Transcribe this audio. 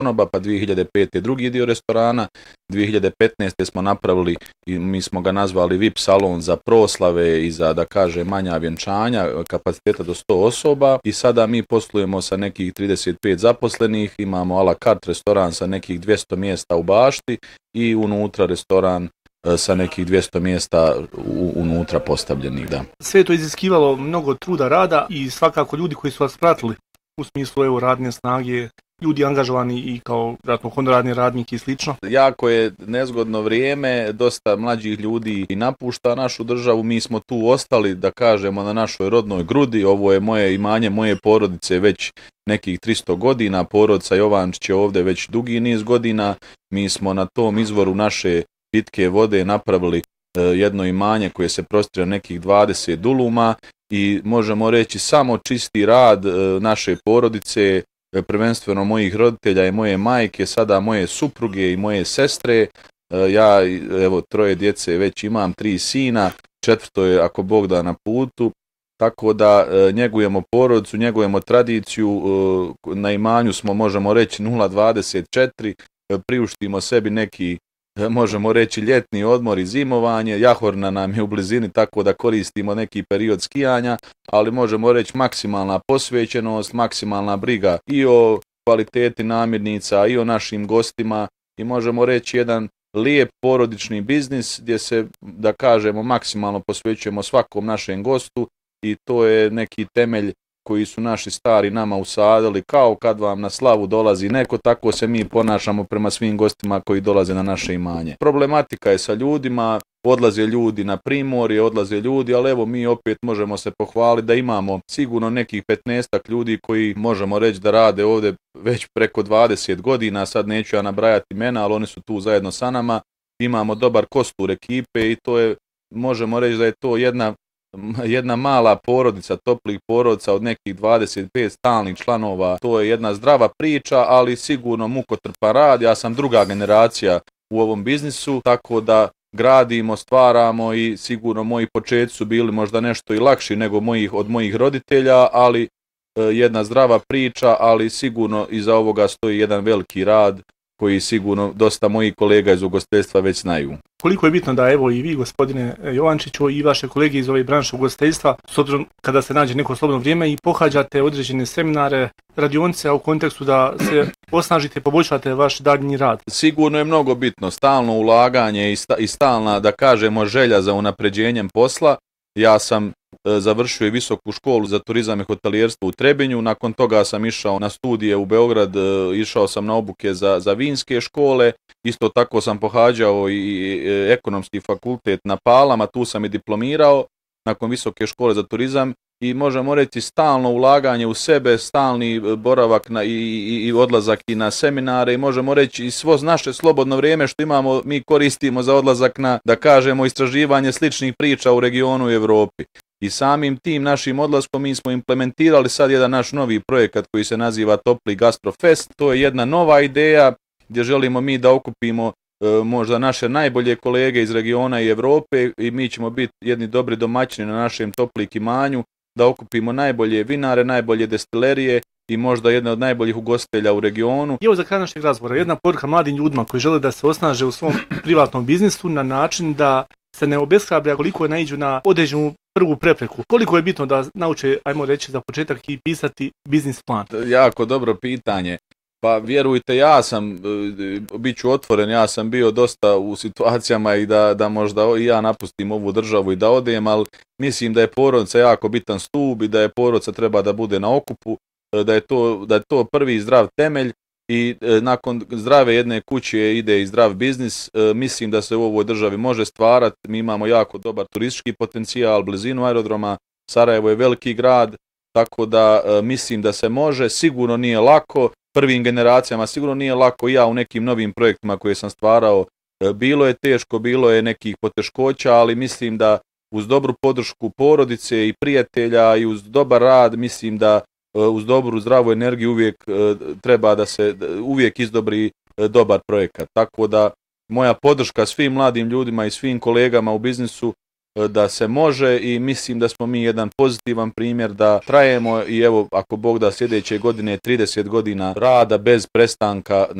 konoba, pa 2005. drugi dio restorana, 2015. smo napravili i mi smo ga nazvali VIP salon za proslave i za, da kaže, manja vjenčanja, kapaciteta do 100 osoba i sada mi poslujemo sa nekih 35 zaposlenih, imamo a la carte restoran sa nekih 200 mjesta u bašti i unutra restoran sa nekih 200 mjesta unutra postavljenih, da. Sve je to iziskivalo mnogo truda, rada i svakako ljudi koji su vas pratili u smislu radne snage, ljudi angažovani i kao honorarni radnik i slično. Jako je nezgodno vrijeme, dosta mlađih ljudi i napušta našu državu, mi smo tu ostali, da kažemo, na našoj rodnoj grudi, ovo je moje imanje, moje porodice već nekih 300 godina, porodica Jovančić je ovdje već dugi niz godina, mi smo na tom izvoru naše pitke vode napravili jedno imanje koje se prostire nekih 20 duluma i možemo reći samo čisti rad naše porodice, prvenstveno mojih roditelja i moje majke, sada moje supruge i moje sestre. Ja, evo, 3 djece već imam, 3 sina, 4. je, ako Bog da, na putu. Tako da njegujemo porodicu, njegujemo tradiciju, na imanju smo, možemo reći, 0,24, priuštimo sebi neki, možemo reći, ljetni odmor i zimovanje, Jahorna nam je u blizini, tako da koristimo neki period skijanja, ali možemo reći maksimalna posvećenost, maksimalna briga i o kvaliteti namirnica i o našim gostima i možemo reći jedan lijep porodični biznis gdje se, da kažemo, maksimalno posvećujemo svakom našem gostu i to je neki temelj koji su naši stari nama usadili, kao kad vam na slavu dolazi neko, tako se mi ponašamo prema svim gostima koji dolaze na naše imanje. Problematika je sa ljudima, odlaze ljudi na primorje, odlaze ljudi, ali evo mi opet možemo se pohvaliti da imamo sigurno nekih 15 ljudi koji možemo reći da rade ovdje već preko 20 godina, sad neću ja nabrajati imena, ali oni su tu zajedno sa nama, imamo dobar kostur ekipe i to je, možemo reći da je to jedna mala porodica, toplih porodica od nekih 25 stalnih članova. To je jedna zdrava priča, ali sigurno mukotrpan rad. Ja sam druga generacija u ovom biznisu, tako da gradimo, stvaramo i sigurno moji početci su bili možda nešto i lakši nego od mojih roditelja, ali jedna zdrava priča, ali sigurno iza ovoga stoji jedan veliki rad koji sigurno dosta mojih kolega iz ugostiteljstva već znaju. Koliko je bitno da evo i vi, gospodine Jovančiću, i vaše kolege iz ove branše ugostiteljstva, s obzirom kada se nađe neko slobodno vrijeme i pohađate određene seminare, radionice, a u kontekstu da se osnažite i poboljšate vaš daljnji rad? Sigurno je mnogo bitno, stalno ulaganje i stalna, da kažemo, želja za unapređenjem posla. Ja sam završio i visoku školu za turizam i hotelijerstvo u Trebinju, nakon toga sam išao na studije u Beograd, išao sam na obuke za vinske škole, isto tako sam pohađao i ekonomski fakultet na Palama, tu sam i diplomirao nakon visoke škole za turizam i možemo reći stalno ulaganje u sebe, stalni boravak i odlazak i na seminare i možemo reći i svo naše slobodno vrijeme što imamo mi koristimo za odlazak na, da kažemo, istraživanje sličnih priča u regionu i Europi. I samim tim našim odlaskom mi smo implementirali sad jedan naš novi projekat koji se naziva Topli Gastro Fest. To je jedna nova ideja gdje želimo mi da okupimo možda naše najbolje kolege iz regiona i Europe i mi ćemo biti jedni dobri domaćini na našem Toplik imanju, da okupimo najbolje vinare, najbolje destilerije i možda jedne od najboljih ugostitelja u regionu. I evo za kraj našeg razgovora, jedna poruka mladim ljudima koji žele da se osnaže u svom privatnom biznisu na način da se ne obeshrabre koliko naiđu na određenu prvu prepreku. Koliko je bitno da nauče, ajmo reći za početak, i pisati biznis plan? Jako dobro pitanje. Pa vjerujte, ja sam, bit ću otvoren, ja sam bio dosta u situacijama i da možda i ja napustim ovu državu i da odem, ali mislim da je porodica jako bitan stup i da je porodica treba da bude na okupu, da je to prvi zdrav temelj i nakon zdrave jedne kuće ide i zdrav biznis. Mislim da se u ovoj državi može stvarati, mi imamo jako dobar turistički potencijal, blizinu aerodroma, Sarajevo je veliki grad, tako da mislim da se može, sigurno nije lako, prvim generacijama sigurno nije lako, i ja u nekim novim projektima koje sam stvarao, bilo je teško, bilo je nekih poteškoća, ali mislim da uz dobru podršku porodice i prijatelja i uz dobar rad, mislim da uz dobru zdravu energiju uvijek treba da se uvijek izdobri dobar projekat. Tako da moja podrška svim mladim ljudima i svim kolegama u biznisu da se može i mislim da smo mi jedan pozitivan primjer da trajemo i evo ako Bog da sljedeće godine 30 godina rada bez prestanka